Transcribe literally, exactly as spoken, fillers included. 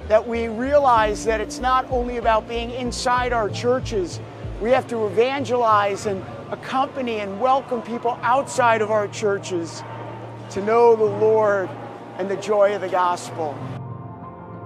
that we realize that it's not only about being inside our churches. We have to evangelize and accompany and welcome people outside of our churches to know the Lord and the joy of the gospel.